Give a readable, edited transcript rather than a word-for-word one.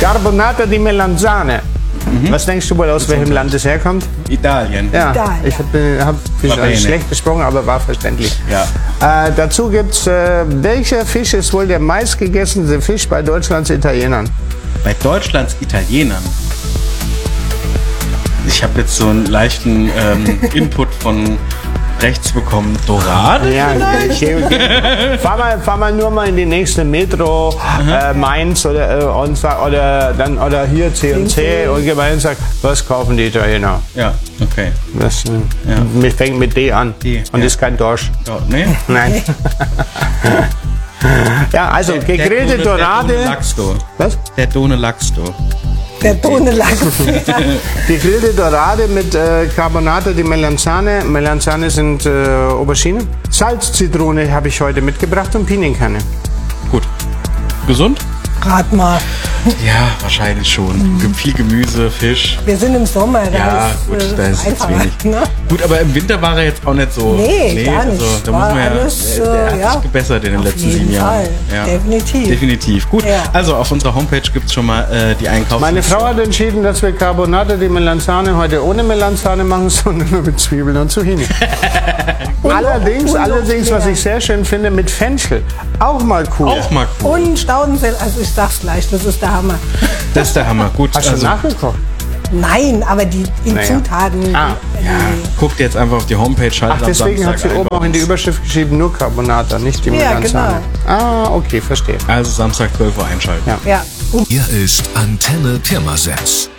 Carbonata di Melanzane. Was denkst du wohl, aus welchem Land es herkommt? Italien. Ja, Italien. ich habe schlecht gesprochen, aber war verständlich. Ja. Dazu gibt's, welcher Fisch ist wohl der meistgegessene Fisch bei Deutschlands Italienern? Bei Deutschlands Italienern. Ich habe jetzt so einen leichten Input von rechts bekommen. Dorade? Ja, fahr mal nur mal in die nächste Metro, Mainz oder hier C&C und geh mal hin und sag, was kaufen die Italiener? Ja, okay. Das fängt mit D an und ist kein Dorsch. Oh, nee? Nein. Ja, also gegrillte Dorade. Der Done Lachsto. Was? Der Done Lachsto. Der Done Lachs. Gegrillte Dorade mit Carbonata di Melanzane. Melanzane sind Aubergine. Salz, Zitrone habe ich heute mitgebracht und Pinienkerne. Gut. Gesund? Rat mal. Ja, wahrscheinlich schon. Viel Gemüse, Fisch. Wir sind im Sommer, Ja, gut, da ist jetzt einfacher, wenig. ne? Gut, aber im Winter war er jetzt auch nicht so. Nee, gar nicht. Also, da War muss man alles, der hat ja. sich gebessert in den Auf letzten jeden 7 Jahren. Fall. Ja. Definitiv. Definitiv. Gut, Ja. also auf unserer Homepage gibt es schon mal die Einkaufsliste. Meine Frau hat entschieden, dass wir Carbonata di Melanzane heute ohne Melanzane machen, sondern nur mit Zwiebeln und Zucchini. allerdings, was ich sehr schön finde, mit Fenchel. Auch mal cool. Auch mal cool. Und Staudensel, also ich sag's gleich, das ist der Hammer. Das ist der Hammer. Gut, Hast du nachgekocht? Nein, aber die Zutaten. Ah, guckt jetzt einfach auf die Homepage, schaltet Ach, deswegen am hat sie Samstag oben ein auch in die bei uns. Überschrift geschrieben, nur Carbonata, nicht die Ja, Melanzane. Ah, okay, verstehe. Also Samstag 12 Uhr einschalten. Ja. Ja. Hier ist Antenne Pirmasens.